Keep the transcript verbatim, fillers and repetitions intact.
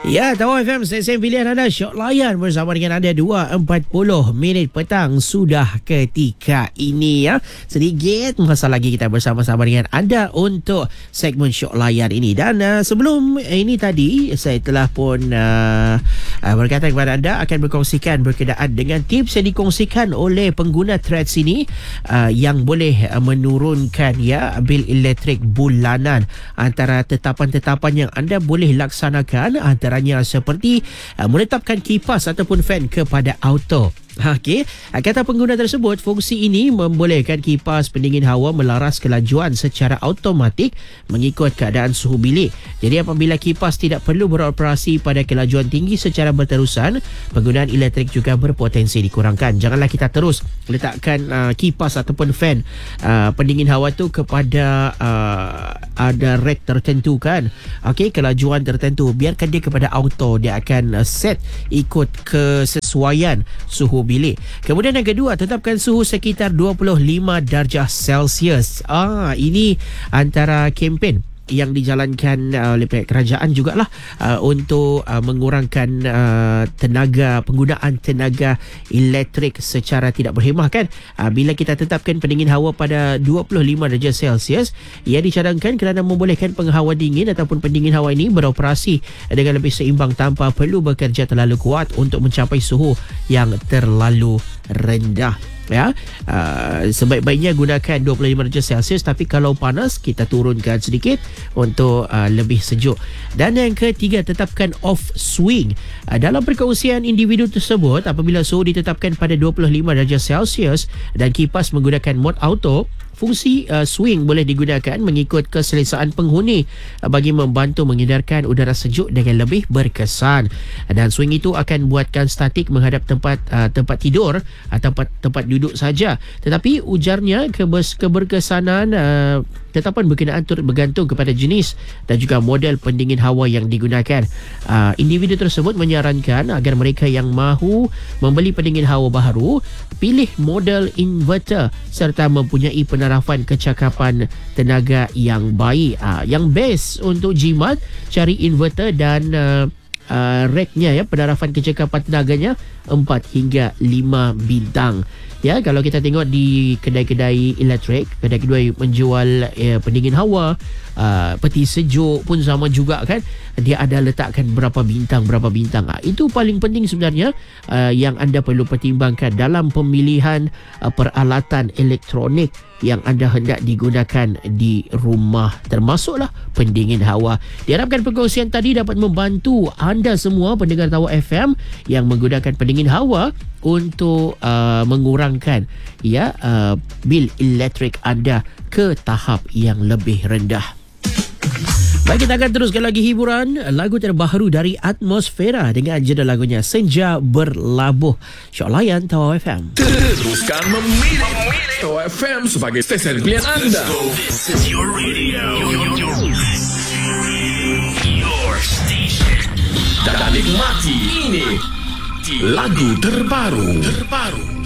Ya, Tawau F M, stesen pilihan anda, Syok Layan bersama dengan anda dua empat puluh minit petang sudah ketika ini ya. Sedikit masa lagi kita bersama-sama dengan anda untuk segmen Syok Layan ini. Dan uh, sebelum ini tadi, saya telah pun uh, uh, berkata kepada anda akan berkongsikan berkenaan dengan tips yang dikongsikan oleh pengguna Threads ini uh, yang boleh uh, menurunkan ya bil elektrik bulanan. Antara tetapan-tetapan yang anda boleh laksanakan antara seperti uh, menetapkan kipas ataupun fan kepada auto. Okey, kata pengguna tersebut, fungsi ini membolehkan kipas pendingin hawa melaras kelajuan secara automatik mengikut keadaan suhu bilik. Jadi apabila kipas tidak perlu beroperasi pada kelajuan tinggi secara berterusan, penggunaan elektrik juga berpotensi dikurangkan. Janganlah kita terus letakkan uh, kipas ataupun fan uh, pendingin hawa tu kepada uh, ada rate tertentu kan. Okey, kelajuan tertentu, biarkan dia kepada auto, dia akan uh, set ikut kesesuaian suhu bilik. Kemudian yang kedua, tetapkan suhu sekitar dua puluh lima darjah Celsius. Ah, ini antara kempen yang dijalankan uh, oleh pihak kerajaan jugalah uh, untuk uh, mengurangkan uh, tenaga, penggunaan tenaga elektrik secara tidak berhemah kan. Uh, bila kita tetapkan pendingin hawa pada dua puluh lima darjah Celsius, ia dicadangkan kerana membolehkan penghawa dingin ataupun pendingin hawa ini beroperasi dengan lebih seimbang tanpa perlu bekerja terlalu kuat untuk mencapai suhu yang terlalu rendah. Ya, uh, sebaik-baiknya gunakan dua puluh lima darjah Celsius, tapi kalau panas kita turunkan sedikit untuk uh, lebih sejuk. Dan yang ketiga, tetapkan off swing. Uh, dalam perkongsian individu tersebut, apabila suhu ditetapkan pada dua puluh lima darjah Celsius dan kipas menggunakan mod auto, fungsi uh, swing boleh digunakan mengikut keselesaan penghuni uh, bagi membantu menghindarkan udara sejuk dengan lebih berkesan. Dan swing itu akan buatkan statik menghadap tempat uh, tempat tidur atau tempat, tempat duduk saja. Tetapi ujarnya kebers- keberkesanan uh, tetapan berkenaan turut bergantung kepada jenis dan juga model pendingin hawa yang digunakan. Uh, individu tersebut menyarankan agar mereka yang mahu membeli pendingin hawa baru pilih model inverter serta mempunyai penarafan kecakapan tenaga yang baik. Uh, yang best untuk jimat, cari inverter dan uh, uh, racknya ya, penarafan kecakapan tenaganya empat hingga lima bintang. Ya, kalau kita tengok di kedai-kedai elektrik, kedai-kedai menjual eh, pendingin hawa, uh, peti sejuk pun sama juga kan, dia ada letakkan berapa bintang, berapa bintang. Uh, itu paling penting sebenarnya uh, yang anda perlu pertimbangkan dalam pemilihan uh, peralatan elektronik yang anda hendak digunakan di rumah, termasuklah pendingin hawa. Diharapkan perkongsian tadi dapat membantu anda semua pendengar Tawau F M yang menggunakan pendingin hawa untuk uh, mengurangkan ya uh, bil elektrik anda ke tahap yang lebih rendah. Baik, kita akan teruskan lagi hiburan lagu terbaru dari Atmosfera dengan judul lagunya Senja Berlabuh. Syok Layan Tawau F M. Teruskan memilih Tawau F M sebagai stesen pilihan anda. This is your radio. Your station. Dan nikmati ini lagu terbaru. Terbaru.